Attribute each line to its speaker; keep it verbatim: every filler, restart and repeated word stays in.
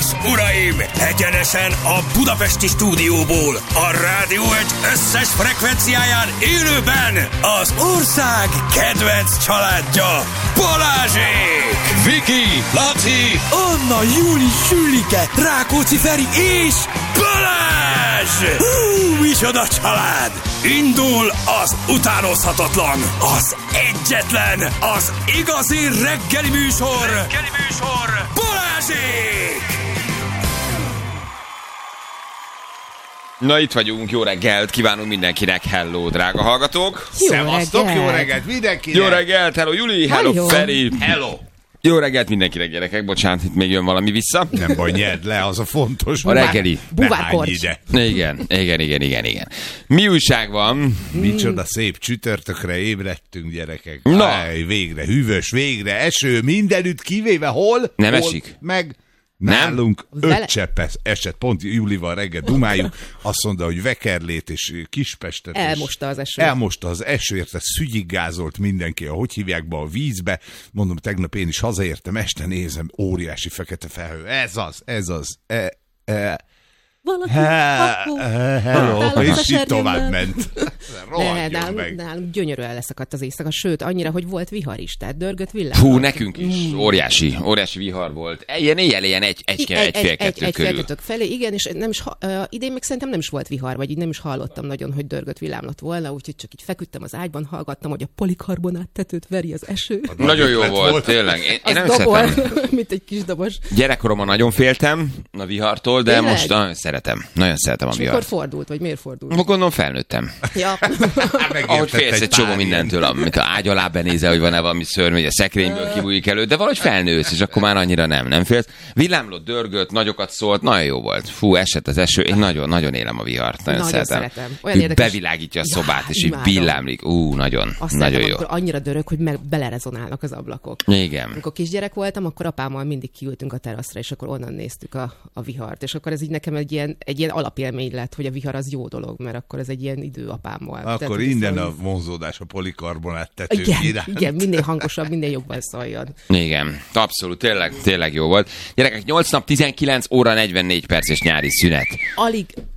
Speaker 1: uraim, egyenesen a budapesti stúdióból, a Rádió egy összes frekvenciáján élőben az ország kedvenc családja, Balázsék!
Speaker 2: Viki, Laci,
Speaker 1: Anna, Júli, Sülike, Rákóczi Feri és Balázs! Hú, micsoda család! Indul az utánozhatatlan, az egyetlen, az igazi reggeli műsor, reggeli műsor, Balázsék!
Speaker 2: Na itt vagyunk, jó reggelt, kívánunk mindenkinek, hello, drága hallgatók!
Speaker 3: Jó
Speaker 4: Szevasztok,
Speaker 3: reggelt.
Speaker 4: jó reggelt mindenkinek!
Speaker 2: Jó reggelt, hello Juli, hello,
Speaker 3: Hello.
Speaker 2: Feri!
Speaker 4: Hello!
Speaker 2: Jó reggelt mindenkinek, gyerekek, bocsánat, itt még jön valami vissza.
Speaker 4: Nem baj, nyerd le, az a fontos.
Speaker 2: A reggeli.
Speaker 3: Buvárkorcs.
Speaker 4: ide.
Speaker 2: Igen, igen, igen, igen, igen. Mi újság van?
Speaker 4: Micsoda szép csütörtökre ébredtünk, gyerekek.
Speaker 2: Na.
Speaker 4: Áj, végre hűvös, végre eső, mindenütt kivéve hol?
Speaker 2: Nem
Speaker 4: hol,
Speaker 2: esik?
Speaker 4: Meg
Speaker 2: Nem?
Speaker 4: nálunk
Speaker 3: Vele-
Speaker 4: öt csepp esett, pont Júlival reggel dumáljuk, azt mondta, hogy Vekerlét és Kispestet. és
Speaker 3: Elmosta az eső.
Speaker 4: Elmosta az eső, érte szügyiggázolt mindenki, a hogy hívják be a vízbe. Mondom, tegnap én is hazaértem, este nézem, óriási fekete felhő. Ez az, ez az. E, e,
Speaker 3: Valaki
Speaker 4: he,
Speaker 3: akkor
Speaker 4: he, hello,
Speaker 3: Nálam
Speaker 4: és
Speaker 3: a
Speaker 4: így tovább
Speaker 3: serjemmel.
Speaker 4: ment.
Speaker 3: Ne,
Speaker 4: Rohadjon
Speaker 3: nálunk,
Speaker 4: meg.
Speaker 3: nálunk gyönyörűen leszakadt az éjszaka, sőt, annyira, hogy volt vihar is, tehát dörgött villám.
Speaker 2: Hú, nekünk is óriási, óriási vihar volt. Ilyen éjjel, ilyen egy, egy, egy, egy fél kettő
Speaker 3: egy
Speaker 2: körül.
Speaker 3: fél kettők felé, igen, és nem is, ha- uh, idén még szerintem nem is volt vihar, vagy így nem is hallottam nagyon, hogy dörgött villámlott volna, úgyhogy csak így feküdtem az ágyban, hallgattam, hogy a polikarbonát tetőt veri az eső.
Speaker 2: Nagyon jó
Speaker 4: ötlet
Speaker 2: volt,
Speaker 4: volt.
Speaker 2: tényleg. Én, én
Speaker 3: Az
Speaker 2: nem
Speaker 3: dobol,
Speaker 2: szeretem.
Speaker 3: mint egy kis dobos.
Speaker 2: Gyerekkoromban nagyon féltem a vihartól, de
Speaker 3: Tényleg?
Speaker 2: most nagyon szeretem. Nagyon szeretem a
Speaker 3: És mikor
Speaker 2: vihart.
Speaker 3: fordult, vagy miért fordult?
Speaker 2: Gondolom felnőttem.
Speaker 3: Ja.
Speaker 4: Megértett
Speaker 2: Ahogy félsz egy csomó
Speaker 4: pár
Speaker 2: mindentől, amit a ágy alá benézel, hogy van-e valami szörny, hogy a szekrényből kibújik elő, de valahogy felnősz, és akkor már annyira nem, nem félsz. Villámlott, dörgött, nagyokat szólt, nagyon jó volt. Fú, esett az eső, én nagyon, nagyon élem a vihart, nagyon,
Speaker 3: Nagyon
Speaker 2: szeretem.
Speaker 3: szeretem. Olyan
Speaker 2: Így
Speaker 3: érdekes-
Speaker 2: bevilágítja a
Speaker 3: Ja,
Speaker 2: szobát, és így
Speaker 3: imádom.
Speaker 2: villámlik. Ú, nagyon,
Speaker 3: Azt
Speaker 2: nagyon
Speaker 3: szeretem,
Speaker 2: jó.
Speaker 3: amikor annyira dörög, hogy meg belerezonálnak az ablakok.
Speaker 2: Igen.
Speaker 3: Amikor kisgyerek voltam, akkor apámmal mindig kiültünk a teraszra, és akkor onnan néztük a, a vihart. És akkor ez így nekem egy ilyen, egy ilyen alapélmény lett, hogy a vihar az jó dolog, mert akkor ez egy ilyen idő apámmal.
Speaker 4: Akkor
Speaker 3: Tehát, hogy
Speaker 4: innen
Speaker 3: szóval-
Speaker 4: a vonzódás a polikarbonát tetők
Speaker 3: igen,
Speaker 4: iránt.
Speaker 3: igen, minél hangosabb, minél jobban szóljon.
Speaker 2: Igen, abszolút, tényleg, tényleg jó volt. Gyerekek, nyolc nap, tizenkilenc óra, negyvennégy perc és nyári szünet.
Speaker 3: Alig